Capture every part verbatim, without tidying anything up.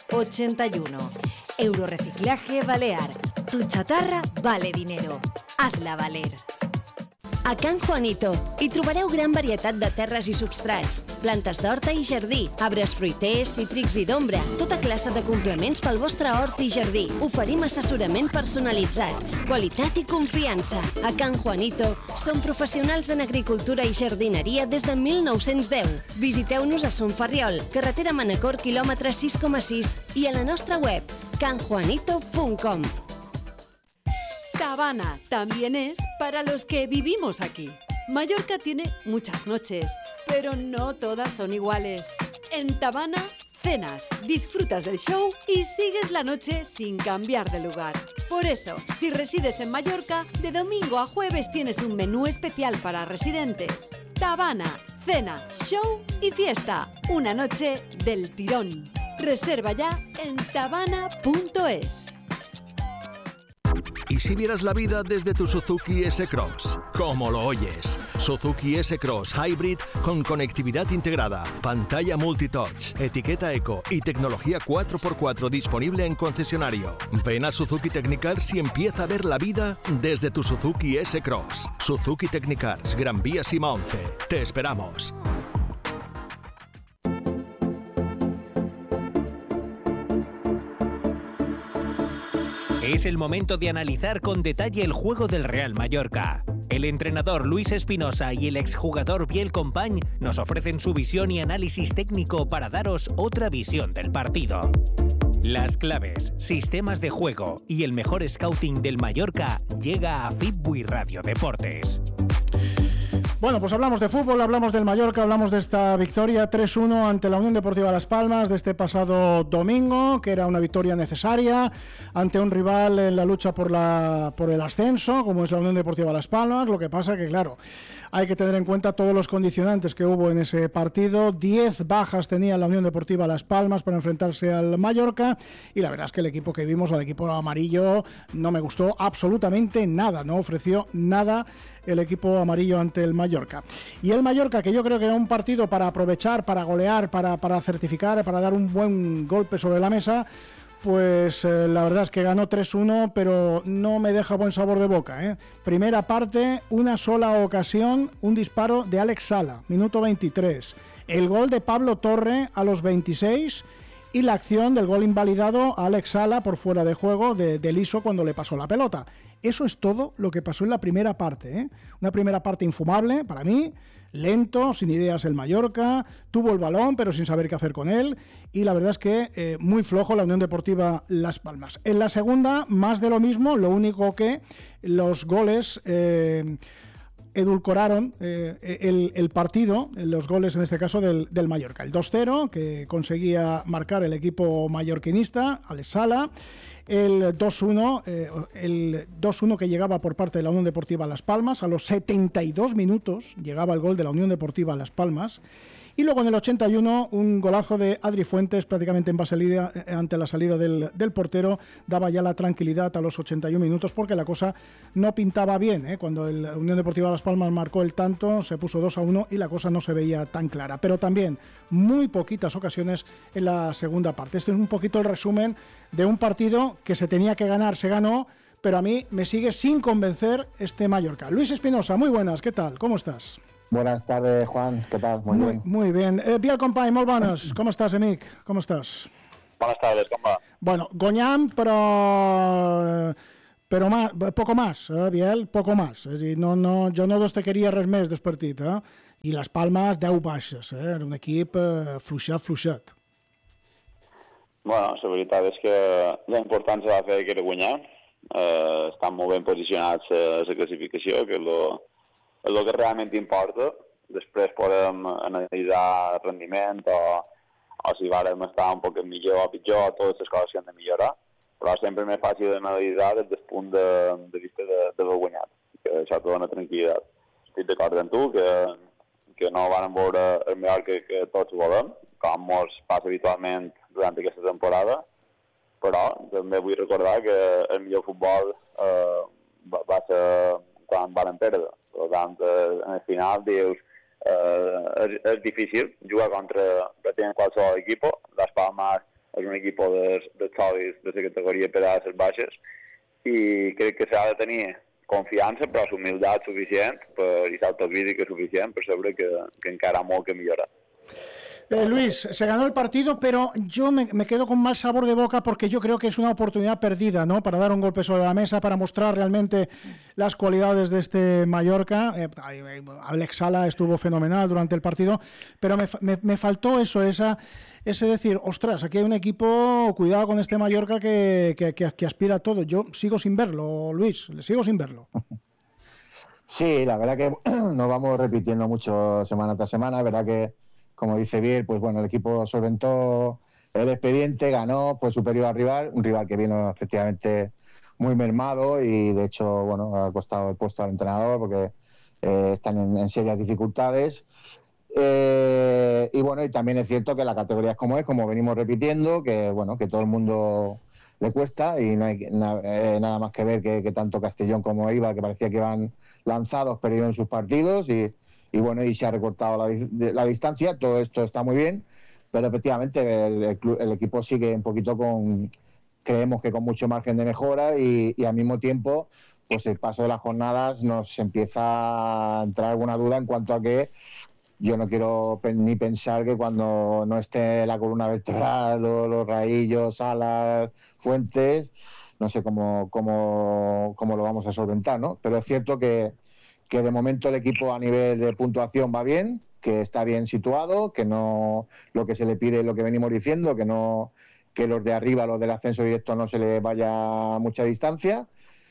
ochenta y uno. Euroreciclaje Balear. Tu chatarra vale dinero. Hazla valer. A Can Juanito hi trobareu gran varietat de terres i substrats, plantes d'horta i jardí, arbres fruiters, cítrics i d'ombra, tota classe de complements pel vostre hort i jardí. Oferim assessorament personalitzat, qualitat i confiança. A Can Juanito som professionals en agricultura i jardineria des de mil nou-cents deu. Visiteu-nos a Son Ferriol, carretera Manacor, quilòmetre sis coma sis i a la nostra web can juanito punt com. Tabana también es para los que vivimos aquí. Mallorca tiene muchas noches, pero no todas son iguales. En Tabana, cenas, disfrutas del show y sigues la noche sin cambiar de lugar. Por eso, si resides en Mallorca, de domingo a jueves tienes un menú especial para residentes. Tabana, cena, show y fiesta. Una noche del tirón. Reserva ya en tabana punto es. ¿Y si vieras la vida desde tu Suzuki S-Cross? ¿Cómo lo oyes? Suzuki S-Cross Hybrid con conectividad integrada, pantalla multitouch, etiqueta eco y tecnología cuatro por cuatro disponible en concesionario. Ven a Suzuki Technicars y empieza a ver la vida desde tu Suzuki S-Cross. Suzuki Technicars, Gran Vía Sima once. Te esperamos. Es el momento de analizar con detalle el juego del Real Mallorca. El entrenador Luis Espinosa y el exjugador Biel Company nos ofrecen su visión y análisis técnico para daros otra visión del partido. Las claves, sistemas de juego y el mejor scouting del Mallorca llega a Fitbui Radio Deportes. Bueno, pues hablamos de fútbol, hablamos del Mallorca, hablamos de esta victoria tres uno ante la Unión Deportiva Las Palmas de este pasado domingo, que era una victoria necesaria ante un rival en la lucha por la por el ascenso, como es la Unión Deportiva Las Palmas. Lo que pasa que, claro, hay que tener en cuenta todos los condicionantes que hubo en ese partido. diez bajas tenía la Unión Deportiva Las Palmas para enfrentarse al Mallorca, y la verdad es que el equipo que vimos, el equipo amarillo, no me gustó absolutamente nada, no ofreció nada el equipo amarillo ante el Mallorca. Y el Mallorca, que yo creo que era un partido para aprovechar, para golear, para, para certificar, para dar un buen golpe sobre la mesa, pues eh, la verdad es que ganó tres uno, pero no me deja buen sabor de boca, ¿eh? Primera parte, una sola ocasión, un disparo de Alex Sala, minuto veintitrés. El gol de Pablo Torre a los veintiséis y la acción del gol invalidado a Alex Sala por fuera de juego de, de Liso cuando le pasó la pelota. Eso es todo lo que pasó en la primera parte, ¿eh? Una primera parte infumable para mí, lento, sin ideas el Mallorca, tuvo el balón pero sin saber qué hacer con él, y la verdad es que eh, muy flojo la Unión Deportiva Las Palmas. En la segunda, más de lo mismo, lo único que los goles Eh, edulcoraron eh, el, el partido, los goles en este caso del, del Mallorca. El dos cero que conseguía marcar el equipo mallorquinista, Alex Sala, el dos uno, eh, el dos uno que llegaba por parte de la Unión Deportiva Las Palmas, a los setenta y dos minutos llegaba el gol de la Unión Deportiva Las Palmas. Y luego en el ochenta y uno, un golazo de Adri Fuentes, prácticamente en base salida, ante la salida del, del portero, daba ya la tranquilidad a los ochenta y un minutos, porque la cosa no pintaba bien, ¿eh? Cuando la Unión Deportiva Las Palmas marcó el tanto, se puso dos a uno y la cosa no se veía tan clara. Pero también muy poquitas ocasiones en la segunda parte. Este es un poquito el resumen de un partido que se tenía que ganar, se ganó, pero a mí me sigue sin convencer este Mallorca. Luis Espinosa, muy buenas, ¿qué tal? ¿Cómo estás? Buenas tardes, Juan. ¿Qué tal? Muy, muy bien. Muy bien. Eh, Biel Company, molt bones. Com estàs, amic? Com estàs? Buenas tardes, com va? Bueno, guanyant, però... però más, poco más, eh, Biel, poco más. És a dir, no, no, jo no destacaria res més del partit, eh? I les Palmes, deu baixes, eh? Era un equip eh, fluixat, fluixat. Bueno, la veritat és que la importància va fer que era guanyar. Eh, estan molt ben posicionats a la classificació, que és lo, és el que realment importa. Després podem analitzar el rendiment o, o si vàrem estar un poc millor o pitjor, totes les coses que han de millorar, però sempre és més fàcil d'analitzar des del punt de, de vista d'haver guanyat, que això te dona tranquil·litat. Estic d'acord amb tu que, que no van veure el millor que, que tots volem, com molts passa habitualment durant aquesta temporada, però també vull recordar que el millor futbol eh, va, va ser quan van perdre. Per tant, eh, en el final dius, eh, és, és difícil jugar contra pràcticament qualsevol equip. Las Palmas és un equip dels de sòlids de la categoria per a les baixes, i crec que s'ha de tenir confiança, però humilitat suficient per, i autocrítica suficient per saber que, que encara ha molt que millorar. Eh, Luis, se ganó el partido, pero yo me, me quedo con mal sabor de boca porque yo creo que es una oportunidad perdida, ¿no? Para dar un golpe sobre la mesa, para mostrar realmente las cualidades de este Mallorca. Eh, Alex Sala estuvo fenomenal durante el partido, pero me, me, me faltó eso, esa, ese decir, ostras, aquí hay un equipo, cuidado con este Mallorca que, que, que, que aspira a todo. Yo sigo sin verlo, Luis, sigo sin verlo. Sí, la verdad que nos vamos repitiendo mucho semana tras semana, verdad que como dice Biel, pues bueno, el equipo solventó el expediente, ganó, fue superior al rival, un rival que vino efectivamente muy mermado y de hecho, bueno, ha costado el puesto al entrenador porque eh, están en, en serias dificultades. Eh, y bueno, y también es cierto que la categoría es como es, como venimos repitiendo, que bueno, que todo el mundo le cuesta y no hay na, eh, nada más que ver que, que tanto Castellón como Eibar, que parecía que iban lanzados, perdieron sus partidos y y bueno, y se ha recortado la, la distancia, todo esto está muy bien, pero efectivamente el, el, el equipo sigue un poquito con, creemos que con mucho margen de mejora y, y al mismo tiempo, pues el paso de las jornadas nos empieza a entrar alguna duda en cuanto a que yo no quiero ni pensar que cuando no esté la columna vertebral, los, los Raillos, Salas, Fuentes, no sé cómo, cómo, cómo lo vamos a solventar, ¿no? Pero es cierto que que de momento el equipo a nivel de puntuación va bien, que está bien situado, que no lo que se le pide es lo que venimos diciendo, que no que los de arriba, los del ascenso directo, no se les vaya mucha distancia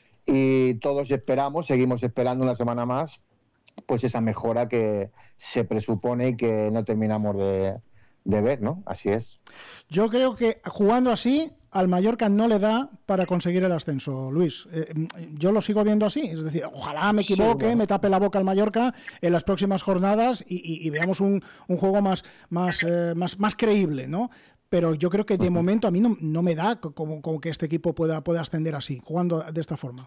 y todos esperamos, seguimos esperando una semana más, pues esa mejora que se presupone y que no terminamos de, de ver, ¿no? Así es. Yo creo que jugando así al Mallorca no le da para conseguir el ascenso, Luis. Eh, yo lo sigo viendo así, es decir, ojalá me equivoque, sí, bueno. me tape la boca al Mallorca en las próximas jornadas y, y, y veamos un, un juego más, más, eh, más, más creíble, ¿no? Pero yo creo que de momento a mí no, no me da como, como que este equipo pueda, pueda ascender así, jugando de esta forma.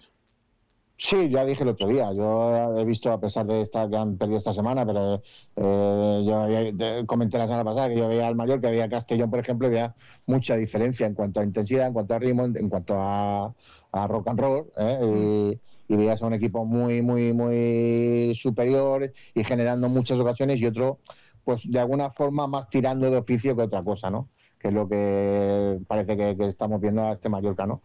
Sí, ya dije el otro día, yo he visto, a pesar de esta que han perdido esta semana, pero eh, yo había, comenté la semana pasada que yo veía al Mallorca, veía a Castellón, por ejemplo, y veía mucha diferencia en cuanto a intensidad, en cuanto a ritmo, en, en cuanto a, a rock and roll, ¿eh? y, y veías a un equipo muy, muy, muy superior y generando muchas ocasiones y otro, pues de alguna forma más tirando de oficio que otra cosa, ¿no? Que es lo que parece que, que estamos viendo a este Mallorca, ¿no?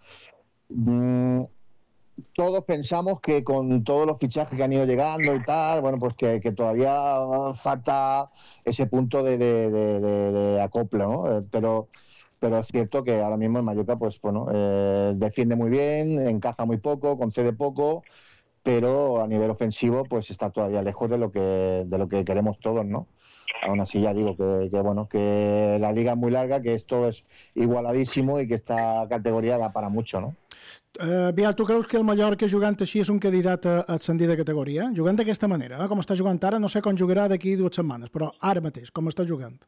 Mm, todos pensamos que con todos los fichajes que han ido llegando y tal, bueno, pues que, que todavía falta ese punto de, de, de, de, de acoplo, ¿no? Eh, pero, pero es cierto que ahora mismo el Mallorca, pues bueno, eh, defiende muy bien, encaja muy poco, concede poco, pero a nivel ofensivo, pues está todavía lejos de lo que, de lo que queremos todos, ¿no? Aún así ya digo que, que bueno, que la liga es muy larga, que esto es igualadísimo y que esta categoría da para mucho, ¿no? Uh, Biel, tu creus que el Mallorca jugant així és un candidat a ascendir de categoria? Jugant d'aquesta manera, eh? Com està jugant ara, no sé com jugarà d'aquí dues setmanes, però ara mateix, com està jugant?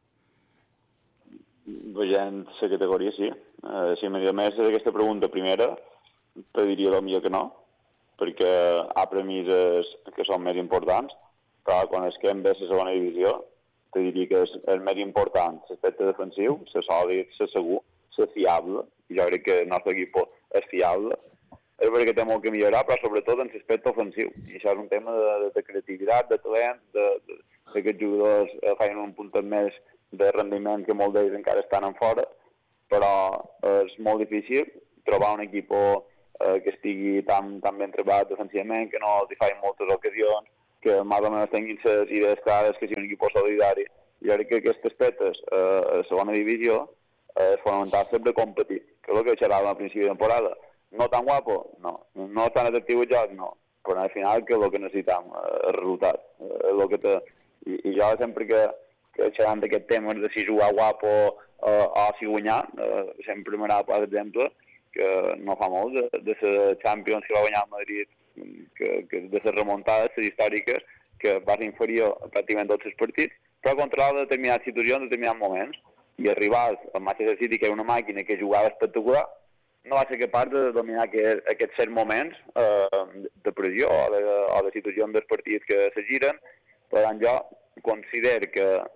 Veient la categoria, sí. Uh, si m'hi més d'aquesta pregunta primera, te diria el millor que no, perquè hi ha premisses que són més importants, però quan es queden bé la segona divisió, te diria que és el més important, l'aspecte defensiu, ser sòlid, ser segur, ser fiable, i jo crec que el nostre equip és fiable, és perquè té molt que millorar, però sobretot en l'aspecte ofensiu. I això és un tema de, de creativitat, de talent, de, de, de que els jugadors eh, facin un puntet més de rendiment que molts d'ells encara estan en fora, però és molt difícil trobar un equip eh, que estigui tan, tan ben treballat defensivament, que no els hi facin moltes ocasions, que més o menys tinguin les idees clares, que sigui un equip solidari. Jo crec que aquests aspectes eh, a segona divisió és fonamental sempre competir, que és el que xerràvem al principi de temporada. No tan guapo? No. No tan atractiu el joc? No. Però al final que és el que necessitam, el resultat. És el que te... I, I jo sempre que, que xerrant d'aquest tema de si jugar guapo eh, o si guanyar, eh, sempre m'agrada per exemple que no fa molt de, de la Champions que va guanyar el Madrid, que, que de les remuntades, les històriques, que va ser inferior a pràcticament tots els partits, però controla determinades situacions, determinats moments, i arribar al Manchester City, que era una màquina que jugava espectacular, no va ser capaç de dominar aquest, aquests certs moments eh, de pressió o de, o de situacions dels partits que se giren. Per tant, jo considero que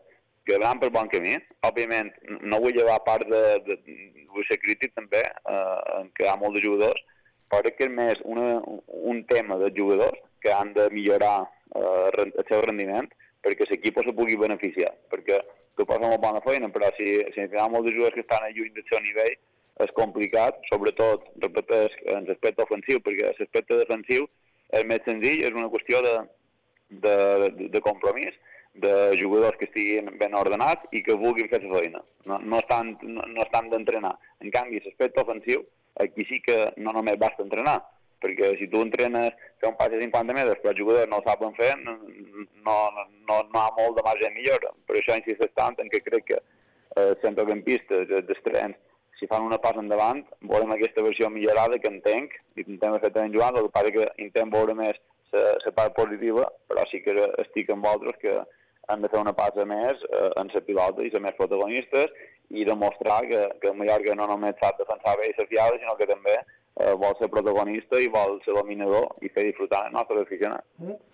que van per bon camí. Òbviament, no vull llevar part de, de, vull ser crític també, eh, en què hi ha molts jugadors, però crec que és més una, un tema dels jugadors que han de millorar eh, el seu rendiment perquè l'equip se pugui beneficiar. Perquè tu pots fer molt bona feina, però si, si hi ha molts jugadors que estan lluny del seu nivell, és complicat, sobretot en l'aspecte ofensiu, perquè l'aspecte defensiu és més senzill, és una qüestió de, de, de, de compromís, de jugadors que estiguin ben ordenats i que vulguin fer la feina. No, no estan, no, no estan d'entrenar. En canvi, l'aspecte ofensiu, aquí sí que no només basta entrenar, perquè si tu entrenes fer un pas de cinquanta metres però els jugadors no ho saben fer, no, no, no, no ha molt de marge de millora. Per això insisteix tant en que crec que eh, centrocampistes, dels trens, si fan una passa endavant, volem aquesta versió millorada que entenc, i intentem fer també jugant, el que passa que intentem veure més la part positiva, però sí que estic amb vosaltres que han de fer una passa més eh, en la pilota i ser més protagonistes i demostrar que, que el Mallorca no només sap defensar bé i ser fiable, sinó que també eh, vol ser protagonista y vol ser dominador y hacer disfrutar a nuestros aficionados.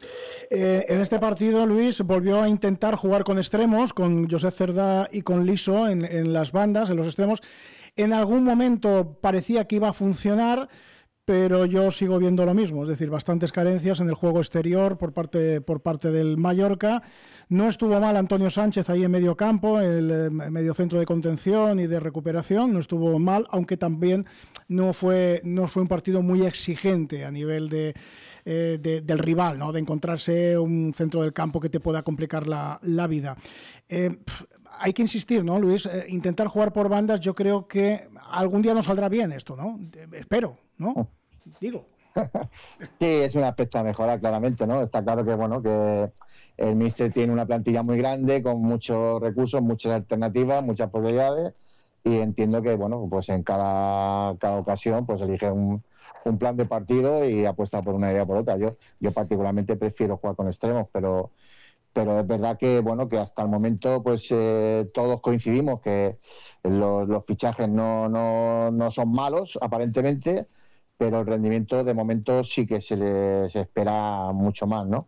Eh, en este partido, Luis volvió a intentar jugar con extremos, con Josep Cerdá y con Liso en, en las bandas, en los extremos. En algún momento parecía que iba a funcionar, pero yo sigo viendo lo mismo, es decir, bastantes carencias en el juego exterior por parte, por parte del Mallorca. No estuvo mal Antonio Sánchez ahí en medio campo, el medio centro de contención y de recuperación, no estuvo mal, aunque también no fue, no fue un partido muy exigente a nivel de, eh, de, del rival, ¿no? De encontrarse un centro del campo que te pueda complicar la, la vida. Eh, pff, hay que insistir, ¿no, Luis? Eh, intentar jugar por bandas, yo creo que algún día nos saldrá bien esto, ¿no? Eh, espero, ¿no? Digo. Sí, es un aspecto a mejorar, claramente, ¿no? Está claro que, bueno, que el míster tiene una plantilla muy grande, con muchos recursos, muchas alternativas, muchas posibilidades, y entiendo que, bueno, pues en cada, cada ocasión, pues elige un, un plan de partido y apuesta por una idea o por otra. Yo, yo particularmente prefiero jugar con extremos, pero, pero es verdad que, bueno, que hasta el momento, pues eh, todos coincidimos que los, los fichajes no, no, no son malos, aparentemente, pero el rendimiento de momento sí que se le se espera mucho más, ¿no?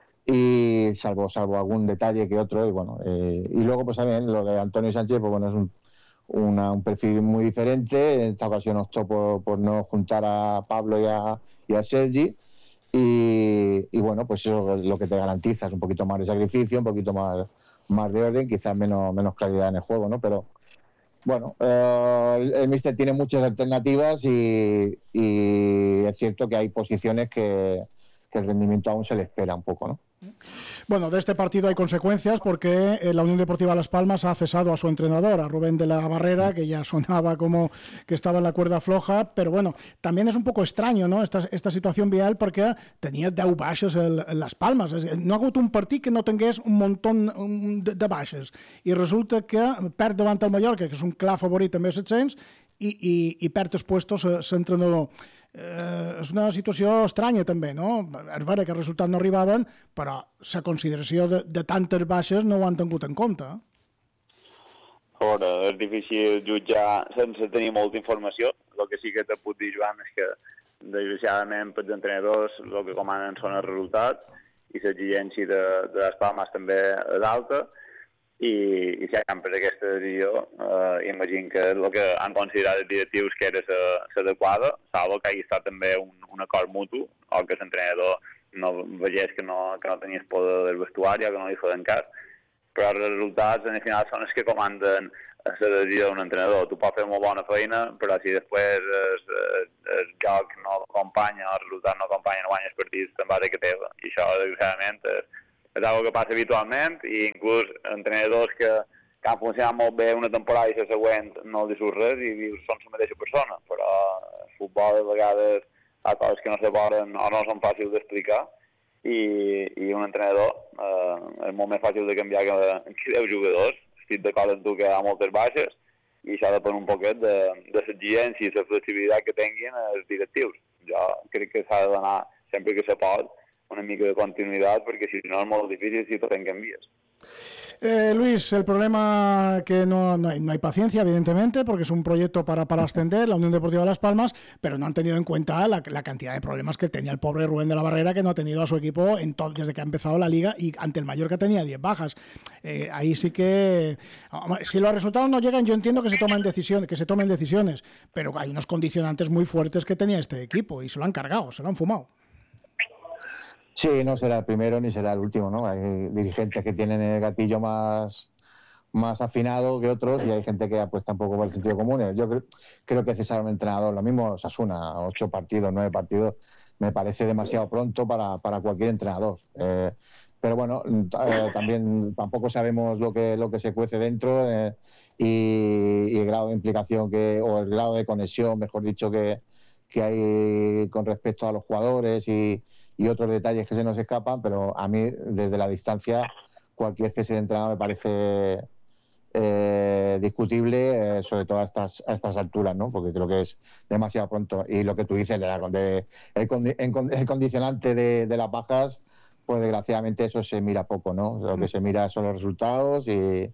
Y salvo salvo algún detalle que otro, y bueno, eh, y luego pues también lo de Antonio Sánchez, pues bueno, es un, una, un perfil muy diferente. En esta ocasión optó por, por no juntar a Pablo y a, y a Sergi, y, y bueno, pues eso es lo que te garantiza, es un poquito más de sacrificio, un poquito más, más de orden, quizás menos, menos claridad en el juego, ¿no? Pero bueno, eh, el, el míster tiene muchas alternativas y, y es cierto que hay posiciones que, que el rendimiento aún se le espera un poco, ¿no? Bueno, de este partido hay consecuencias porque la Unión Deportiva Las Palmas ha cesado a su entrenador, a Rubén de la Barrera, que ya sonaba como que estaba en la cuerda floja, pero bueno, también es un poco extraño, ¿no?, esta, esta situación vial, perquè tenia deu baixes en Las Palmas. No ha hagut un partit que no tingués un muntó de, de baixes, i resulta que perd davant el Mallorca, que és un clar favorit amb set-cents, i, i, i perd els puestos l'entrenador. Eh, és una situació estranya també, no? És vera que els resultats no arribaven, però la consideració de, de tantes baixes no ho han tingut en compte. Ara, és difícil jutjar sense tenir molta informació. El que sí que te puc dir, Joan, és que desgraciadament pels entrenadors el que comanen són els resultats i l'exigència de, de les Palmes també és alta, i, i si han pres aquesta decisió, eh, imagino que el que han considerat els directius que era l'adequada, salvo que hi estat també un, un acord mutu, o que l'entrenador no veiés que no, que no tenies poder del vestuari o que no li feien cas, però els resultats en el final són els que comanden la decisió d'un entrenador. Tu pots fer molt bona feina, però si després el, el, el joc no acompanya, el resultat no acompanya, no guanyes partits, te'n vas a que teva. I això, desgraciadament, és és una cosa que passa habitualment, i inclús entrenadors que, que han funcionat molt bé una temporada i la següent no els surt res i dius són la mateixa persona, però el futbol de vegades hi ha coses que no se poden o no són fàcils d'explicar, i, i un entrenador eh, és molt més fàcil de canviar que, que deu jugadors. Estic d'acord amb tu que hi ha moltes baixes i això depèn un poquet de, de l'exigència i la flexibilitat que tinguin els directius. Jo crec que s'ha de donar sempre que se pot una mica de continuïtat, perquè si no és molt difícil si tot en canvies. Eh, Luis, el problema que no, no, hay, no hay paciencia, evidentemente, porque es un proyecto para, para ascender, la Unión Deportiva Las Palmas, pero no han tenido en cuenta la, la cantidad de problemas que tenía el pobre Rubén de la Barrera, que no ha tenido a su equipo en todo, desde que ha empezado la Liga, y ante el Mallorca tenía diez bajas. Eh, ahí sí que, si los resultados no llegan, yo entiendo que se tomen decisiones, que se tomen decisiones, pero hay unos condicionantes muy fuertes que tenía este equipo y se lo han cargado, se lo han fumado. Sí, no será el primero ni será el último, ¿no? Hay dirigentes que tienen el gatillo más, más afinado que otros y hay gente que apuesta un poco por el sentido común. Yo creo, creo que cesar a un entrenador, lo mismo Osasuna, ocho partidos, nueve partidos, me parece demasiado pronto para, para cualquier entrenador. Eh, pero bueno, eh, también tampoco sabemos lo que, lo que se cuece dentro eh, y, y el grado de implicación que, o el grado de conexión, mejor dicho, que, que hay con respecto a los jugadores y y otros detalles que se nos escapan, pero a mí, desde la distancia, cualquier cese de entrenador me parece eh, discutible, eh, sobre todo a estas, a estas alturas, ¿no? Porque creo que es demasiado pronto. Y lo que tú dices, de, el, condi el condicionante de, de las bajas, pues desgraciadamente eso se mira poco, ¿no? Lo que se mira son los resultados y,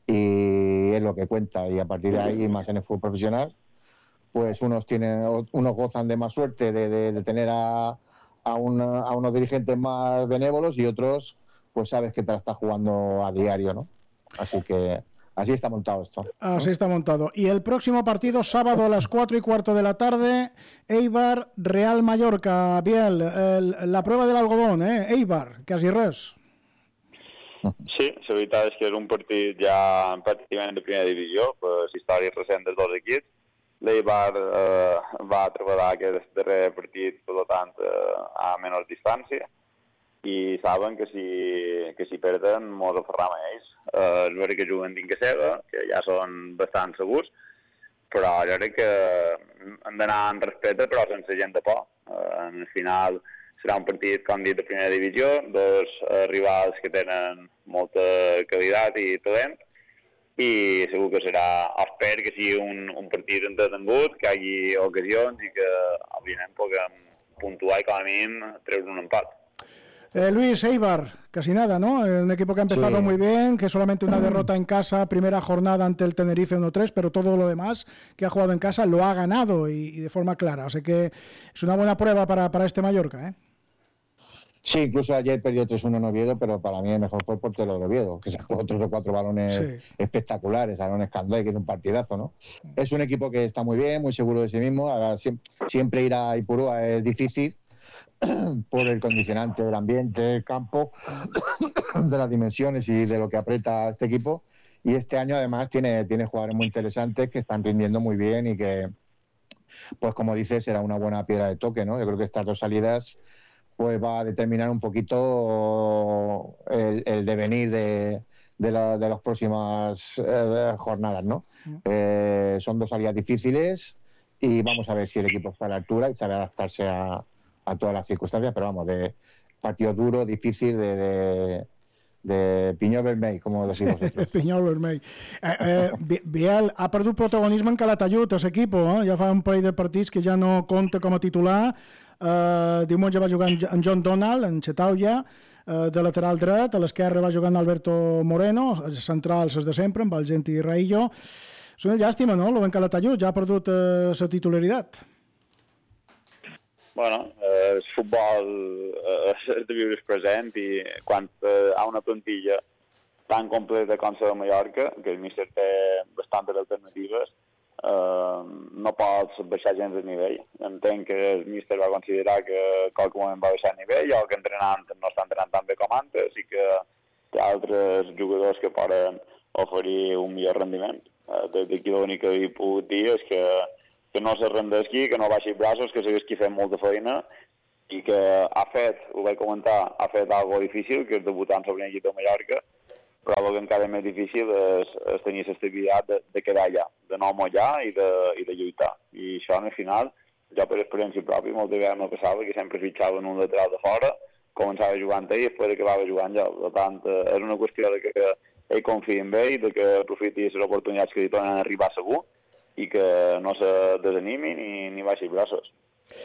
y es lo que cuenta. Y a partir de ahí, más en el fútbol profesional, pues unos, tienen, unos gozan de más suerte de, de, de tener a A, una, a unos dirigentes más benévolos y otros, pues sabes que te la estás jugando a diario, ¿no? Así que así está montado esto, ¿no? Así está montado. Y el próximo partido, sábado a las cuatro y cuarto de la tarde, Eibar, Real Mallorca. Biel, el, la prueba del algodón, eh? Eibar, quasi res. Sí, la veritat és que és un partit ja pràcticament de primera divisió, per històries recents dels dos equips. L'Eibar eh, va treballar aquest darrer partit, per tant, eh, a menor distància, i saben que si, que si perden mos aferram a ells. Eh, és veritat que juguen dins casa seva, que ja són bastant segurs, però jo crec que hem d'anar en respecte, però sense gent de por. Eh, en el final serà un partit, com dit, de primera divisió, dos eh, rivals que tenen molta qualitat i talent, i segur que serà, espero que sigui un, un partit entretengut, que hi hagi ocasions i que òbviament puguem puntuar i com a mínim treure un empat. Eh, Luis, Eibar, casi nada, ¿no? Un equipo que ha empezado sí. muy bien, que solamente una derrota en casa, primera jornada ante el Tenerife uno tres, pero todo lo demás que ha jugado en casa lo ha ganado y, y de forma clara. O sea que es una buena prueba para, para este Mallorca, ¿eh? Sí, incluso ayer perdió tres uno en Oviedo, pero para mí el mejor fue el portero de Oviedo, que sacó otros o cuatro balones sí. espectaculares, Aaron Escandón, que hizo un partidazo, ¿no? Es un equipo que está muy bien, muy seguro de sí mismo. Siempre ir a Ipurúa es difícil por el condicionante del ambiente, del campo, de las dimensiones y de lo que aprieta este equipo. Y este año además tiene, tiene jugadores muy interesantes que están rindiendo muy bien y que, pues como dices, será una buena piedra de toque, ¿no? Yo creo que estas dos salidas pues va a determinar un poquito el, el devenir de, de, la, de las próximas eh, jornadas, ¿no? Mm. Eh, son dos salidas difíciles y vamos a ver si el equipo está a la altura y sabe adaptarse a, a todas las circunstancias, pero vamos, de partido duro, difícil, de, de, de pinyol vermell, com decimos nosotros. Pinyol vermell. Eh, eh, Biel ha perdut protagonisme en Calatayud, el equip, eh? Ja fa un parell de partits que ja no compta com a titular. Uh, diumenge va jugar en John Donald, en Chetauia, uh, de lateral dret, a l'esquerra va jugar en Alberto Moreno, els centrals els de sempre, amb el Genti i Raillo. És una llàstima, no?, lo d'en Calatayud, ja ha perdut la uh, titularitat. Bueno, eh, el futbol eh, és de viure present i quan eh, hi ha una plantilla tan completa com la de Mallorca, que el míster té bastantes alternatives, Uh, no pots baixar gens el nivell. Entenc que el míster va considerar que qualque moment va baixar el nivell o que entrenant no està entrenant tan bé com antes i que hi ha altres jugadors que poden oferir un millor rendiment. Uh, des d'aquí l'únic que he pogut dir és que, que no se rendesqui, que no baixi els braços, que segueix aquí fent molta feina i que ha fet, ho vaig comentar, ha fet algo difícil, que és debutar en sobre l'equip de Mallorca, però el que encara és més difícil és, és tenir l'estabilitat de, de quedar allà, de no mollar i de, i de lluitar. I això, al final, jo per experiència pròpia, moltes vegades no passava que sempre fitxaven un lateral de fora, començava jugant ell i després acabava jugant jo. Per tant, és una qüestió de que ell confiï en ell, de que aprofiti les oportunitats que li tornen a arribar segur i que no se desanimi ni, ni baixi els braços.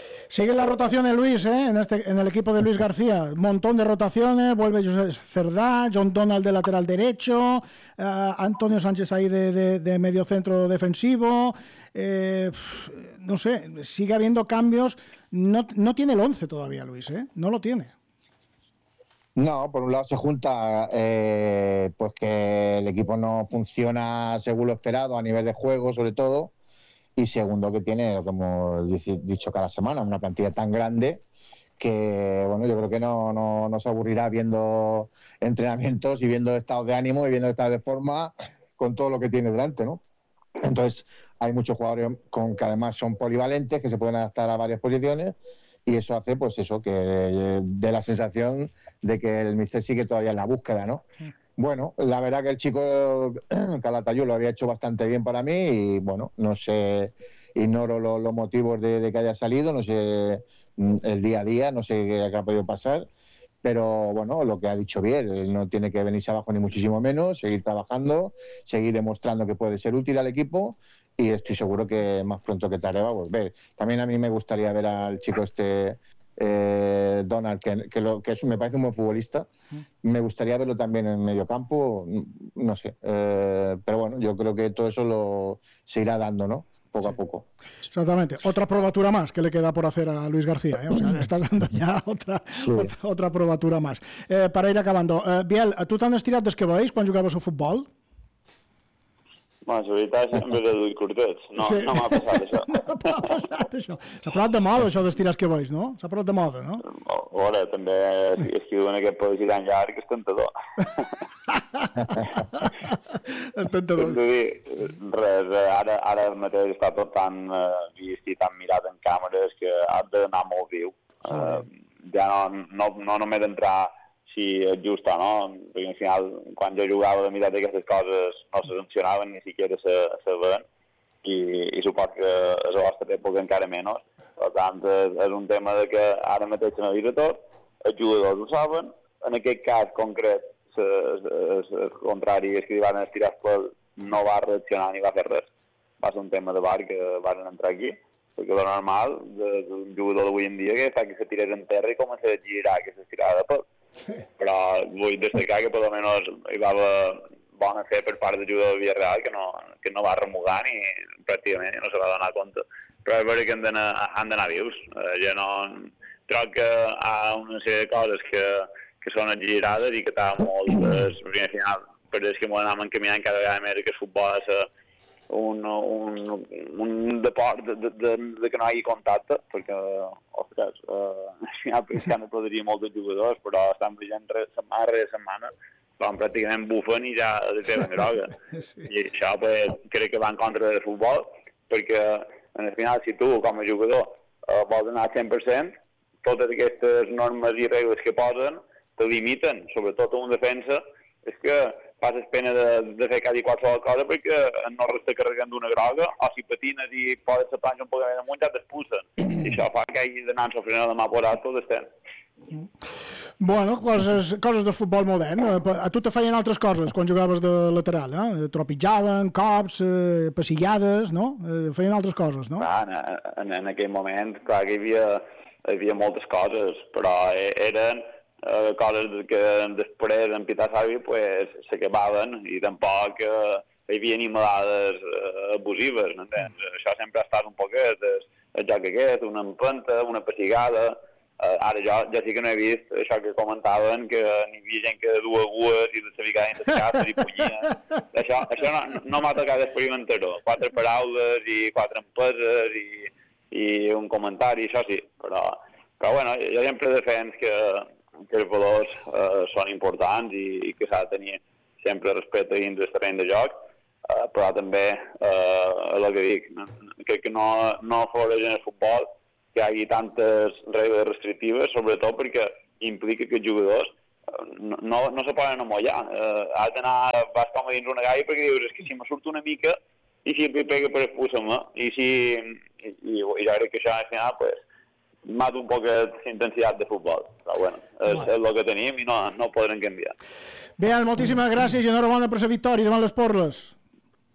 Sigue la rotación, Luis, ¿eh? en, este, en el equipo de Luis García. Un montón de rotaciones. Vuelve José Cerdá, John Donald de lateral derecho, uh, Antonio Sánchez ahí de, de, de medio centro defensivo. Eh, no sé, sigue habiendo cambios. No, no tiene el once todavía, Luis, ¿eh? No lo tiene. No, por un lado se junta eh, pues que el equipo no funciona según lo esperado a nivel de juego, sobre todo. Y segundo, que tiene, como he dicho cada semana, una plantilla tan grande que, bueno, yo creo que no, no, no se aburrirá viendo entrenamientos y viendo estados de ánimo y viendo estados de forma con todo lo que tiene delante, ¿no? Entonces, hay muchos jugadores con, que además son polivalentes, que se pueden adaptar a varias posiciones, y eso hace, pues eso, que dé la sensación de que el míster sigue todavía en la búsqueda, ¿no? Bueno, la verdad que el chico Calatayud lo había hecho bastante bien para mí y, bueno, no sé, ignoro los, los motivos de, de que haya salido, no sé el día a día, no sé qué, qué ha podido pasar, pero, bueno, lo que ha dicho bien, él no tiene que venirse abajo ni muchísimo menos, seguir trabajando, seguir demostrando que puede ser útil al equipo y estoy seguro que más pronto que tarde va a volver. También a mí me gustaría ver al chico este... Eh, Donald, que, que, lo, que es, me parece un buen futbolista. Me gustaría verlo también en medio campo, no sé. Eh, pero bueno, yo creo que todo eso lo, se irá dando, ¿no? Poco sí. a poco. Exactamente. Otra probatura más que le queda por hacer a Luis García, ¿eh? O sea, le estás dando ya otra, sí. otra, otra probatura más. Eh, para ir acabando, eh, Biel, tu t'han estirat des que veus quan jugaves a futbol? Bueno, la veritat és sempre de dur curtets. No, sí. no m'ha passat això. No t'ha passat això. S'ha parlat de moda, això d'estirar els que veus, no? S'ha parlat de moda, no? A veure, també és que diuen aquest país tan llarg és tentador. És tentador. Dir, res, ara, ara mateix està tot tan uh, vist i tan mirat en càmeres que has d'anar molt viu. Uh, ja no, no, no només entrar si és just o no, perquè al final, quan jo jugava de mirar d'aquestes coses no se sancionaven, ni siquiera se, se veien, i, i supos que a la vostra època encara menys. Per tant, és, és un tema de que ara mateix se n'havia tot, els jugadors ho saben, en aquest cas concret, el contrari és que li van estirar el pel, no va reaccionar ni va fer res. Va ser un tema de bar que van entrar aquí, perquè lo normal d'un jugador d'avui en dia que fa que se tirés en terra i comença a girar aquesta estirada de pel. Sí. Però vull destacar que per almenys hi va haver bona fe per part del jugador de Villarreal que no, que no va remugar ni pràcticament no se va donar compte. Però és veritat que han d'anar, han d'anar vius. Eh, jo no trobo que hi ha una sèrie de coses que, que són exagerades i que està molt... Es, al final, per des que m'ho anàvem encaminant cada vegada més que el futbol és un, un, un deport de, de, de, de que no hi hagi contacte, perquè, ostres, eh, al final Piscant podria molts jugadors, però estan brillant setmana rere setmana, van pràcticament bufen i ja de tenen groga. Sí. I això pues, crec que va en contra del futbol, perquè al final si tu com a jugador eh, vols anar al cent per cent, totes aquestes normes i regles que posen te limiten, sobretot a un defensa, és que passes pena de, de fer quasi qualsevol cosa perquè no resta carregant d'una groga o si patines i podes ser planxa un poc més amunt ja t'expulsen. I això fa que hagi d'anar sofrint de mà por alto d'estem. Bueno, coses, coses del futbol modern. A tu te feien altres coses quan jugaves de lateral, eh? Tropitjaven, cops, eh, passillades, no? Eh, feien altres coses, no? Clar, en, en, en aquell moment, clar que hi havia, hi havia moltes coses, però eren Uh, coses que després en Pitar Savi pues, s'acabaven i tampoc uh, hi havia animalades uh, abusives, no entens? Això sempre ha estat un poquet el, el joc aquest, una empenta, una pessigada. Uh, ara jo, jo sí que no he vist això que comentaven, que n'hi havia gent que duia agues i se ficava dins les cases i punyia. Això, això no, no m'ha tocat experimentar-ho. Quatre paraules i quatre empeses i, i un comentari, això sí. Però, però bueno, jo sempre defens que que els valors eh, són importants i, i que s'ha de tenir sempre respecte dins del terreny de joc, eh, però també eh, el que dic, crec que no, no afavoreix en el futbol que hi hagi tantes regles restrictives, sobretot perquè implica que els jugadors no, no, no se poden amollar. Eh, has d'anar, vas com a dins una gaia perquè dius, és que si me surt una mica i si em pega per expulsar-me, i si i, i, i jo crec que això al final, pues, mata un poc d'intensitat de futbol, però bueno, és, és el que tenim i no, no ho podrem canviar. Bé, moltíssimes gràcies i enhorabona per la victòria davant les Porles.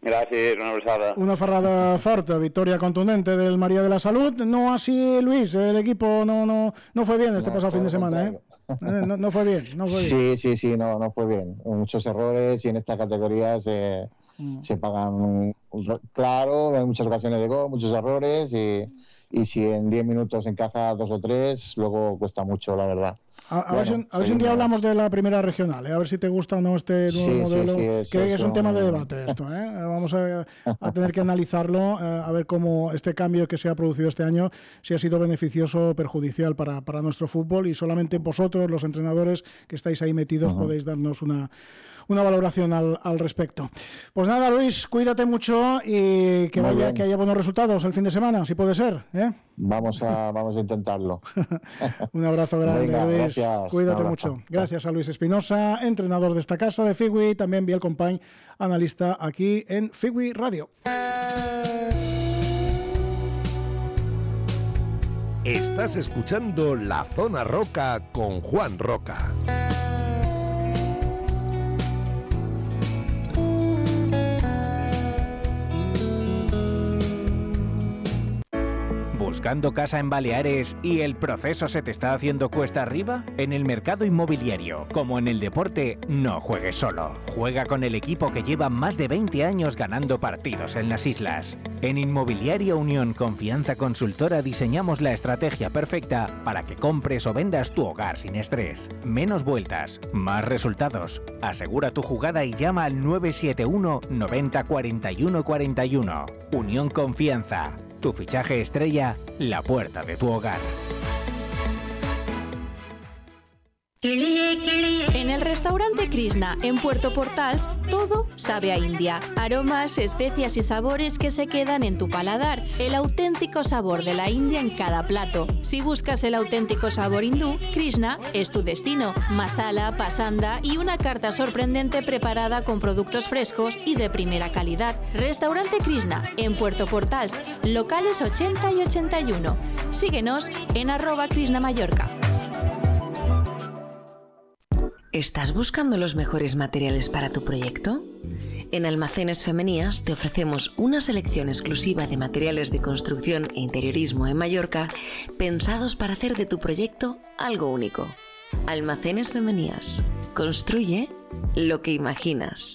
Gràcies, una abraçada. Una ferrada forta, victoria contundente del María de la Salud. No así, Luis, el equipo no, no, no fue bien este no, pasado fin de semana, ¿eh? No, no fue bien, no fue bien. Sí, sí, sí, no, no fue bien. Muchos errores y en esta categoría se, mm. se pagan, claro, hay muchas ocasiones de gol, muchos errores y, y si en diez minutos encaja dos o tres, luego cuesta mucho, la verdad. A, a, bueno, ver si, a ver si un día hablamos de la primera regional, ¿eh? A ver si te gusta o no este nuevo sí, modelo, sí, sí, es, que es, es un tema de debate esto, ¿eh? Vamos a, a tener que analizarlo, eh, a ver cómo este cambio que se ha producido este año, si ha sido beneficioso o perjudicial para, para nuestro fútbol, y solamente vosotros, los entrenadores que estáis ahí metidos, uh-huh. podéis darnos una, una valoración al, al respecto. Pues nada, Luis, cuídate mucho y que, vaya, que haya buenos resultados el fin de semana, si puede ser, ¿eh? Vamos a, vamos a intentarlo. Un abrazo grande, Venga, Luis. Gracias. Cuídate mucho. Gracias a Luis Espinosa, entrenador de esta casa de Figui, también Biel Company, analista aquí en Figui Radio. Estás escuchando La Zona Roca con Juan Roca. ¿Buscando casa en Baleares y el proceso se te está haciendo cuesta arriba? En el mercado inmobiliario, como en el deporte, no juegues solo. Juega con el equipo que lleva más de veinte años ganando partidos en las islas. En Inmobiliaria Unión Confianza Consultora diseñamos la estrategia perfecta para que compres o vendas tu hogar sin estrés. Menos vueltas, más resultados. Asegura tu jugada y llama al nueve siete uno noventa cuarenta y uno cuarenta y uno. Unión Confianza. Tu fichaje estrella, la puerta de tu hogar. En el restaurante Krishna, en Puerto Portals, todo sabe a India. Aromas, especias y sabores que se quedan en tu paladar. El auténtico sabor de la India en cada plato. Si buscas el auténtico sabor hindú, Krishna es tu destino. Masala, pasanda y una carta sorprendente preparada con productos frescos y de primera calidad. Restaurante Krishna, en Puerto Portals, locales ochenta y ochenta y uno. Síguenos en arroba Krishna Mallorca. ¿Estás buscando los mejores materiales para tu proyecto? En Almacenes Femenías te ofrecemos una selección exclusiva de materiales de construcción e interiorismo en Mallorca pensados para hacer de tu proyecto algo único. Almacenes Femenías. Construye lo que imaginas.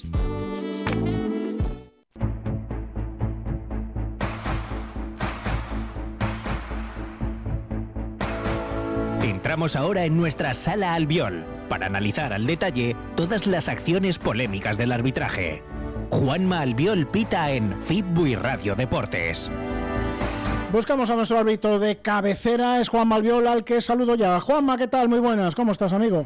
Entramos ahora en nuestra Sala Albiol para analizar al detalle todas las acciones polémicas del arbitraje. Juanma Albiol pita en Fitbui Radio Deportes. Buscamos a nuestro árbitro de cabecera, es Juanma Albiol, al que saludo ya. Juanma, ¿qué tal? Muy buenas, ¿cómo estás, amigo?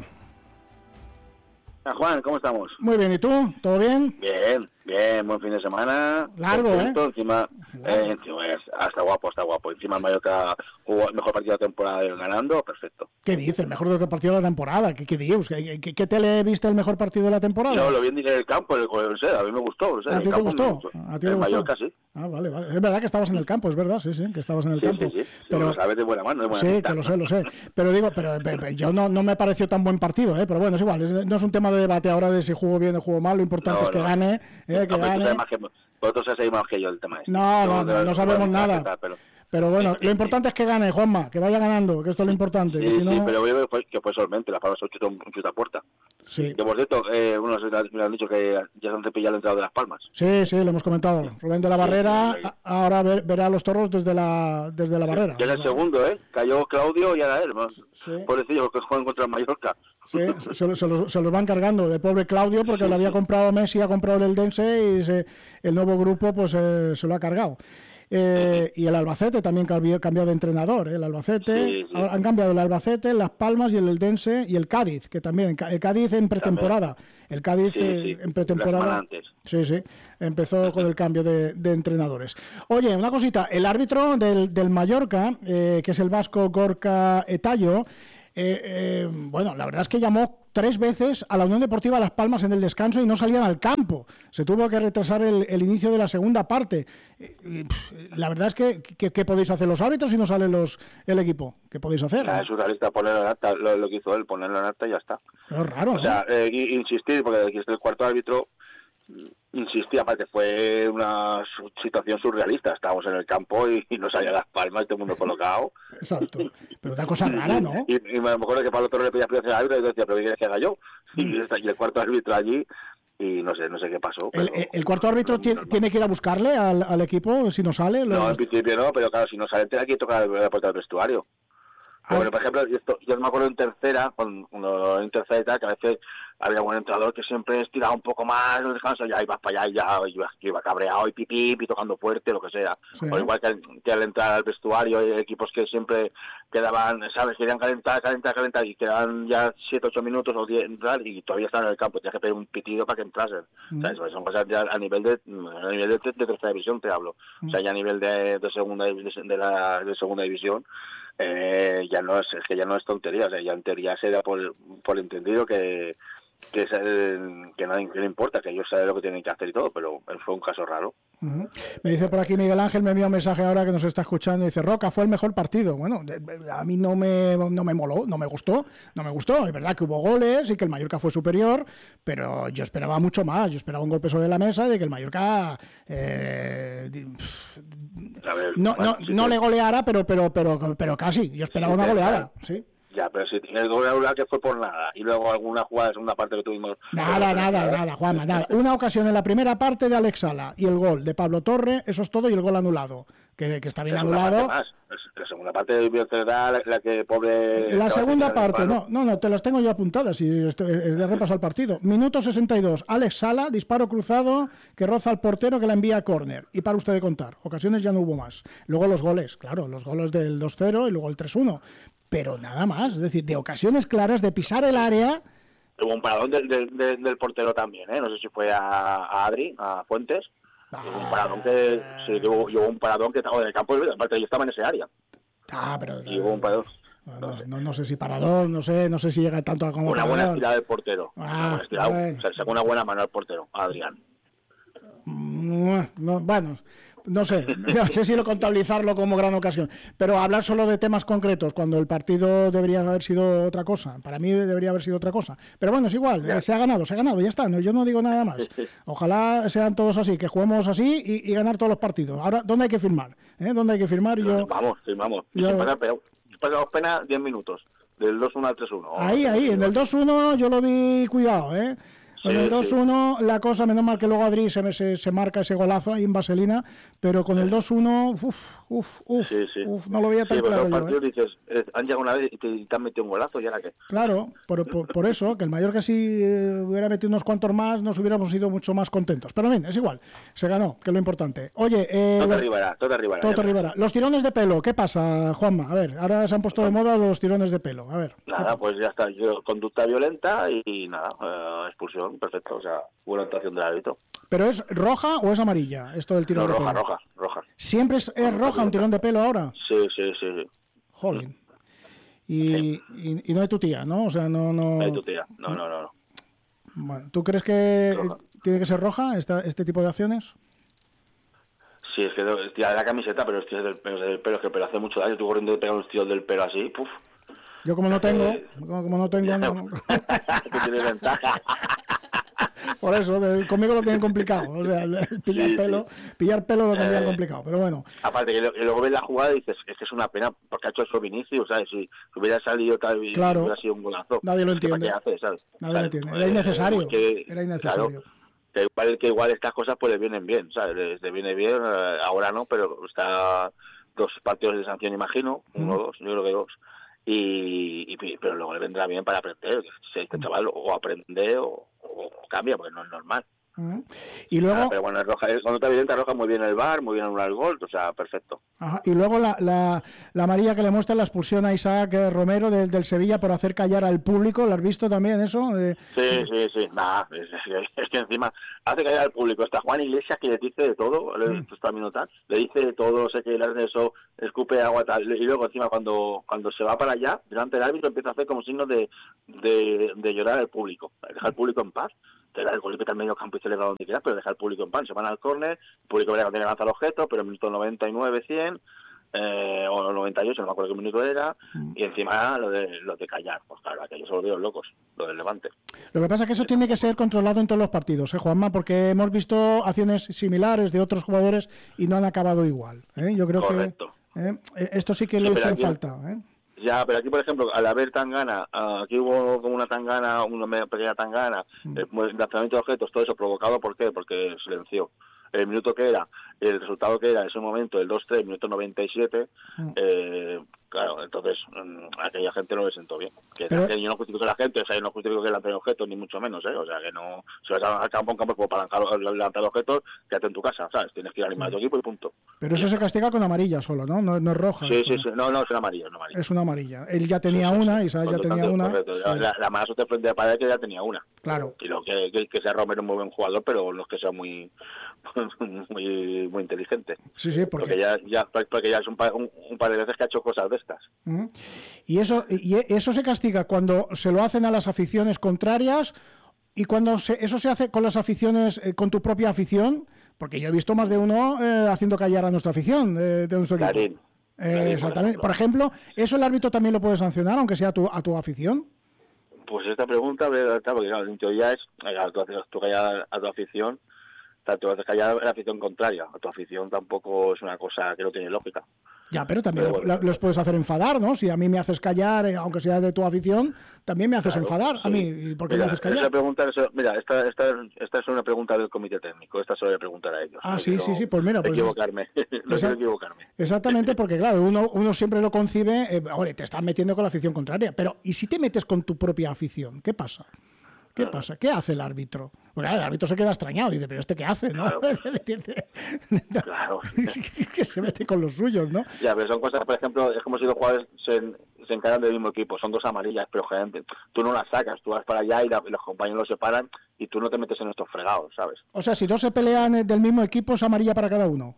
Juan, ¿cómo estamos? Muy bien, ¿y tú? ¿Todo bien? Bien, bien, buen fin de semana. Largo, ¿eh? Encima, eh, encima está guapo, está guapo. Encima el Mallorca jugó el mejor partido de la temporada ganando, perfecto. ¿Qué dices? ¿El mejor partido de la temporada? ¿Qué, qué dios? ¿Qué, qué, ¿Qué tele viste el mejor partido de la temporada? No, lo vi en el campo, el, el, el, a mí me gustó. O sea, ¿A ti te gustó? ¿A ti te gustó? Mallorca, sí. Ah, vale, vale. Es verdad que estabas en el campo, es verdad, sí, sí, que estabas en el sí, campo. Sí, sí, pero lo sabes de buena mano, de buena Sí, pinta. que lo sé, lo sé. Pero digo, pero, pero, pero yo no, no me pareció tan buen partido, ¿eh? Pero bueno, es igual, es, no es un tema de debate ahora de si jugó bien o jugó mal, lo importante no, es que no. gane, ¿eh? Que no, gane. Más que, vosotros sabéis más que yo el tema este. No, no, no, no sabemos nada. Tal, pero... Pero bueno, lo importante es que gane, Juanma, que vaya ganando, que esto es lo importante. Sí, que si no... sí, pero yo fue, que fue solamente, las palmas son un chute a puerta. Sí. Que por cierto, eh, unos me han dicho que ya se han cepillado el entrado de Las Palmas. Sí, sí, lo hemos comentado. Rubén de la Barrera sí, ahora ver, verá a los toros desde la desde la barrera. Ya es el segundo, ¿eh? Cayó Claudio y ahora él, más. Sí. Pobrecillo, porque juegan contra el Mallorca. Sí, se, se, los, se los van cargando. El pobre Claudio, porque sí, lo había sí. comprado Messi, ha comprado el Eldense y se, el nuevo grupo pues eh, se lo ha cargado. Eh, y el Albacete también cambió, cambió de entrenador, ¿eh? El Albacete, sí, sí. Han cambiado el Albacete, Las Palmas y el Eldense y el Cádiz, que también, el Cádiz en pretemporada, el Cádiz sí, sí. Eh, en pretemporada, sí, sí, empezó con el cambio de, de entrenadores. Oye, una cosita, el árbitro del, del Mallorca, eh, que es el vasco Gorka Etayo, eh, eh, bueno, la verdad es que llamó tres veces a la Unión Deportiva Las Palmas en el descanso y no salían al campo. Se tuvo que retrasar el, el inicio de la segunda parte. Y, pff, la verdad es que ¿qué podéis hacer los árbitros si no sale los el equipo? ¿Qué podéis hacer? Es surrealista ponerlo en acta, lo, lo que hizo él, ponerlo en acta y ya está. Pero es raro, O sea, eh, insistir, porque aquí es el cuarto árbitro Insistí, aparte fue una situación surrealista. Estábamos en el campo y, y nos salían las palmas, todo el mundo colocado. Exacto. Pero una cosa rara, ¿no? Y, y me acuerdo que Pablo Torre le pedía explicación al árbitro y decía, pero ¿qué quieres que haga yo? Y, y el cuarto árbitro allí, y no sé, no sé qué pasó. ¿El, pero, el cuarto árbitro no, tiene, no, tiene que ir a buscarle al, al equipo si no sale? No, en principio no, pero claro, si no sale, tiene que tocar la puerta del vestuario. Ah. Bueno, por ejemplo, esto, yo me acuerdo en tercera, cuando en tercera y tal, que a veces había un entrenador que siempre estiraba un poco más el descanso, ya ibas para allá y ya iba, iba cabreado y pipí, y tocando fuerte, lo que sea. Sí. O igual que, que al entrar al vestuario, hay equipos que siempre quedaban, ¿sabes? Querían calentar, calentar, calentar y quedaban ya siete, ocho minutos o diez y todavía estaban en el campo, tenías que pedir un pitido para que entrasen. Mm. ¿Sabes? Son cosas ya a nivel de a nivel de, de, de tercera división, te hablo. Mm. O sea, ya a nivel de, de segunda de, de la de segunda división, eh, ya no es, es que ya no es tontería, o sea, ya en teoría se da por, por entendido que que es el, que, no, que no importa, que ellos saben lo que tienen que hacer y todo, pero fue un caso raro. Uh-huh. Me dice por aquí Miguel Ángel, me envía un mensaje ahora que nos está escuchando y dice, Roca, fue el mejor partido. Bueno, a mí no me, no me moló, no me gustó, no me gustó. Es verdad que hubo goles y que el Mallorca fue superior, pero yo esperaba mucho más. Yo esperaba un golpe sobre la mesa de que el Mallorca eh, ver, no, no, si no le goleara, pero, pero, pero, pero casi. Yo esperaba sí, una goleada, sí. Ya, pero si tienes doble aula que fue por nada y luego alguna jugada de segunda parte que tuvimos... Nada, nada, nada, Juanma, nada. Una ocasión en la primera parte de Alex Sala y el gol de Pablo Torre, eso es todo, y el gol anulado, que, que está bien anulado. Más. La segunda parte de la, la que pobre... La segunda parte, no, no, no, te las tengo yo apuntadas y es de repasar el partido. Minuto sesenta y dos, Alex Sala, disparo cruzado que roza al portero que la envía a córner. Y para usted de contar, ocasiones ya no hubo más. Luego los goles, claro, los goles del dos cero y luego el tres uno. Pero nada más, es decir, de ocasiones claras de pisar el área. Hubo un paradón del, del, del, del portero también, ¿eh? No sé si fue a, a Adri, a Fuentes. Ah, un paradón que sí, hubo, hubo un paradón que estaba en el campo, aparte yo estaba en ese área. Ah, pero y hubo un paradón. No, no, no, no sé si paradón, no sé, no sé si llega tanto a como una paradón. buena estirada del portero. Ah, una buena estirada, bueno. O sea, sacó una buena mano al portero, a Adrián. No, bueno. No sé, no sé si lo contabilizarlo como gran ocasión, pero hablar solo de temas concretos cuando el partido debería haber sido otra cosa. Para mí debería haber sido otra cosa. Pero bueno, es igual, eh, se ha ganado, se ha ganado, ya está. No, yo no digo nada más. Ojalá sean todos así, que juguemos así y, y ganar todos los partidos. Ahora, ¿dónde hay que firmar? ¿Eh? ¿Dónde hay que firmar? Yo, vamos, firmamos. Yo, pasa, pero pasamos pena diez minutos, del dos uno al tres uno. Ahí, ahí, en el dos uno yo lo vi, cuidado, ¿eh? En sí, el dos uno, sí. La cosa, menos mal que luego Adri se, se, se marca ese golazo ahí en Vaselina, pero con el dos uno, uff, uff, uff, sí, sí. uf, no lo veía tan sí, claro. Los partidos yo, ¿eh? dices, eh, han llegado una vez y te, te han metido un golazo, ¿y ahora qué? Claro, por, por, por eso, que el Mallorca si eh, hubiera metido unos cuantos más, nos hubiéramos ido mucho más contentos. Pero bien, es igual, se ganó, que es lo importante. Oye, eh, todo te arribará, todo te arribará. Todo te arribará. Los tirones de pelo, ¿qué pasa, Juanma? A ver, ahora se han puesto de moda los tirones de pelo, a ver. Nada, pues ya está, yo, conducta violenta y, y nada, eh, expulsión, perfecto, o sea... buena actuación del árbitro. ¿Pero es roja o es amarilla esto del tirón no, de roja, pelo? roja, roja. ¿Siempre es, es roja un tirón de pelo ahora? Sí, sí, sí. sí. Jolín. Y, sí. y, y no hay tu tía, ¿no? O sea, no... No, no hay tu tía, no, no, no. no. Bueno, ¿tú crees que roja. tiene que ser roja esta, este tipo de acciones? Sí, es que es tirar de la camiseta, pero es tirar del, del pelo, es que el pelo hace mucho daño. Tú corriendo y pegas un tiro del pelo así, puf. Yo como no tengo, eh, como, como no tengo... No, no. Tú tienes ventaja. Por eso, de, conmigo lo tienen complicado. O sea, el, el pillar sí, pelo, sí. pillar pelo lo tendrían eh, complicado, pero bueno. Aparte, que, lo, que luego ves la jugada y dices, es que es una pena, porque ha hecho eso Vinicius, ¿sabes? Si hubiera salido tal y claro, hubiera sido un golazo. Nadie lo entiende. ¿Qué hace, ¿sabes? Nadie lo entiende. Era innecesario. Que, Era innecesario. Claro, que igual, que igual estas cosas pues le vienen bien, ¿sabes? Les, les viene bien, ahora no, pero está dos partidos de sanción, imagino, uno o mm. dos, yo creo que dos. Y, y pero luego le vendrá bien para aprender, si este chaval o aprende o, o cambia, porque no es normal. Uh-huh. Y luego, ah, pero bueno, roja, cuando está evidente roja muy bien el V A R, muy bien anular el gol, o sea, perfecto. Ajá. Y luego la, la, la amarilla que le muestra la expulsión a Isaac Romero del, del Sevilla por hacer callar al público, ¿lo has visto también eso? De... Sí, sí, sí, nah, es, es, es que encima hace callar al público. Está Juan Iglesias que le dice de todo, mm. está minutal, le dice de todo, sé que le hace eso, escupe agua tal, y luego encima cuando cuando se va para allá, delante del árbitro empieza a hacer como signos de, de, de llorar al público, dejar al público en paz. Te da el golpe al medio campo y celebra donde quieras, pero deja al público en pan. Se van al córner, el público verá que tiene que lanzar el objeto, pero en minuto noventa y nueve, cien, eh, o el noventa y ocho, no me acuerdo qué minuto era, mm. y encima lo de, lo de callar. Pues claro, aquellos se volvieron locos, lo del Levante. Lo que pasa es que eso tiene que ser controlado en todos los partidos, ¿eh, Juanma? Porque hemos visto acciones similares de otros jugadores y no han acabado igual, ¿eh? Yo creo Correcto. que eh, esto sí que sí, lo echan falta, ¿eh? Ya, pero aquí, por ejemplo, al haber tangana, aquí hubo como una tangana, una pequeña tangana, mm. el lanzamiento de objetos, todo eso provocado, ¿por qué? Porque silenció. El minuto que era, el resultado que era en ese momento, el dos tres, minuto noventa y siete, mm. eh, claro, entonces a aquella gente no le sentó bien. Que, pero... que yo no justifico a la gente, o sea, yo no justifico que lance objetos, ni mucho menos, ¿eh? O sea, que no, si vas al campo, un campo como para lanzar objetos, quédate en tu casa, ¿sabes? Tienes que ir a animar sí. a tu equipo y punto. Pero eso se castiga con amarilla solo, ¿no? No, no es roja. Sí, sí, sí, no, no, es una amarilla, es una amarilla. Es una amarilla. Él ya tenía sí, sí, una, Isaac ya tenía una. Correcto. Sí. La, la mala suerte frente a Paredes que ya tenía una. Claro. Y lo que, que, que sea Romero un muy buen jugador, pero no es que sea muy muy muy inteligente. Sí, sí, porque, porque ya, ya, porque ya es un par, un, un par de veces que ha hecho cosas de estas. Uh-huh. Y eso y eso se castiga cuando se lo hacen a las aficiones contrarias y cuando se, eso se hace con las aficiones, eh, con tu propia afición, porque yo he visto más de uno eh, haciendo callar a nuestra afición, eh, de nuestro equipo. Clarín. Eh, Clarín, exactamente. Por ejemplo, ¿eso el árbitro también lo puede sancionar, aunque sea a tu, a tu afición? Pues esta pregunta, porque claro, en teoría es tú callar a tu afición, tanto haces callar a la afición contraria, a tu afición tampoco es una cosa que no tiene lógica. Ya, pero también pero bueno, los puedes hacer enfadar, ¿no? Si a mí me haces callar, eh, aunque sea de tu afición, también me haces claro, enfadar sí. a mí. ¿Y por qué mira, me haces callar? Esa pregunta, eso, mira, esta, esta, esta es una pregunta del comité técnico, esta se lo voy a preguntar a ellos. Ah, sí, sí, sí, pues mira. Pues equivocarme, no quiero equivocarme. Exactamente, porque claro, uno, uno siempre lo concibe, eh, oye, te estás metiendo con la afición contraria, pero ¿y si te metes con tu propia afición? ¿Qué pasa? ¿Qué pasa? ¿Qué hace el árbitro? Porque el árbitro se queda extrañado, dice, pero ¿este qué hace? ¿No? Claro. Que se mete con los suyos, ¿no? Ya, pero son cosas, por ejemplo, es como si los jugadores se, se encaran del mismo equipo, son dos amarillas, pero gente, tú no las sacas, tú vas para allá y, la, y los compañeros los separan y tú no te metes en estos fregados, ¿sabes? O sea, si dos se pelean del mismo equipo, es amarilla para cada uno.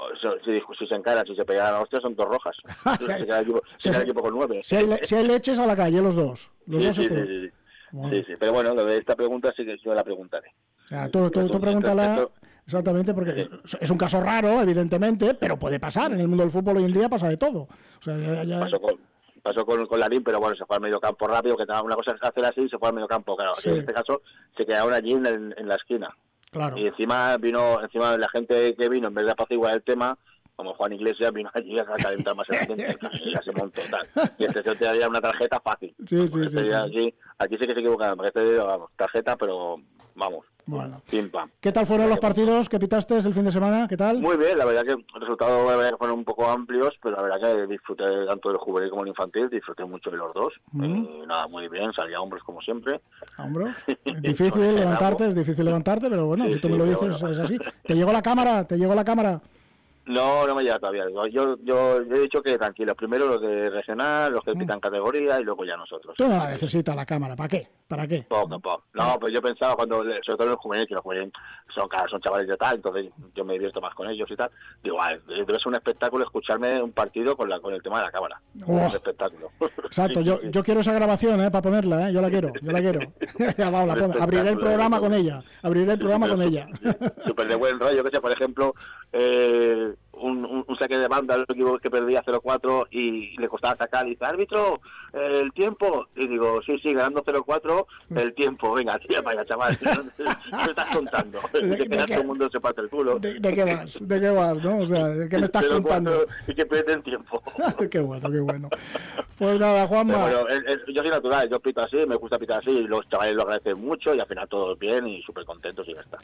Si, si se encaran, si se pegan a hostias, son dos rojas. Se queda el equipo, se queda el equipo con nueve. Si hay, si hay leches a la calle, los dos. Los sí, dos sí, se sí, sí. Bueno. Sí, sí, pero bueno, lo de esta pregunta sí que yo la preguntaré. Ah, tú, tú, tú pregúntala esto... exactamente, porque sí. es un caso raro, evidentemente, pero puede pasar. En el mundo del fútbol hoy en día pasa de todo. O sea, ya, ya... Pasó con, pasó con, con Larín, pero bueno, se fue al medio campo rápido, que una cosa es hacer así y se fue al medio campo. Claro, sí. En este caso se quedaron allí en, en, en la esquina. Claro. Y encima vino, encima la gente que vino, en vez de apaciguar el tema, como Juan Iglesias vino allí a calentar más el ambiente y ya se montó tal. Y este te daría una tarjeta fácil. Sí, sí, sí, sí. Aquí, aquí sí que se equivocan, porque este vamos, tarjeta, pero vamos. Bueno. Pim, pam. ¿Qué tal fueron los partidos que pitaste el fin de semana? ¿Qué tal? Muy bien, la verdad que los resultados la verdad que fueron un poco amplios, pero la verdad que disfruté tanto del juvenil como del infantil, disfruté mucho de los dos. Mm. Y nada, muy bien, salía a hombros como siempre. ¿A hombros? Difícil levantarte, es difícil levantarte, pero bueno, sí, si tú sí, me lo dices bueno. Es así. ¿Te llegó la cámara? ¿Te llegó la cámara? No, no me llega todavía. Yo, yo, yo he dicho que tranquilo. Primero los de regional, los que pitan mm. categoría y luego ya nosotros. Tú no la necesitas la cámara. ¿Para qué? ¿Para qué? Poco, poco. No, pues yo pensaba cuando, sobre todo en los juveniles, que los juveniles son, son chavales de tal, entonces yo me divierto más con ellos y tal. Digo, ah, debe ser un espectáculo escucharme un partido con la con el tema de la cámara. Oh. Un espectáculo. Exacto. Yo, yo quiero esa grabación, ¿eh? Para ponerla, ¿eh? Yo la quiero. Yo la quiero. Ya, vamos, la pongo. Abriré el programa con ella. Abriré el programa con ella. Súper de buen rollo, que sea, por ejemplo, eh... Un, un, un saque de banda el equipo que perdía cero cuatro y le costaba sacar y dice, árbitro, eh, el tiempo, y digo, sí, sí, ganando cero cuatro, el tiempo, venga, tira para allá, chaval, ¿qué estás contando? ¿De, de, de que todo el mundo se parte el culo? ¿De, de qué vas? ¿De qué vas, no? O sea, ¿de qué me estás contando? Y que pierden tiempo. Qué bueno, qué bueno. Pues nada, Juanma. Pero bueno, es, es, yo soy natural, yo pito así, me gusta pitar así, y los chavales lo agradecen mucho y al final todos bien y súper contentos y ya está.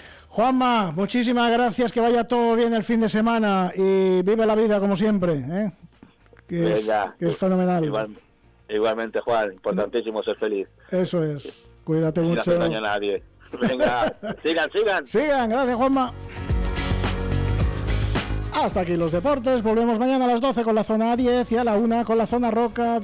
Juanma, muchísimas gracias, que vaya todo bien el fin de semana y vive la vida como siempre, ¿eh? que, es, Venga, que es fenomenal. Igual, igualmente, Juan, importantísimo ser feliz. Eso es, cuídate mucho. No hace daño a nadie. Venga, sigan, sigan. Sigan, gracias, Juanma. Hasta aquí los deportes, volvemos mañana a las doce con la zona diez y a la una con la zona Roca.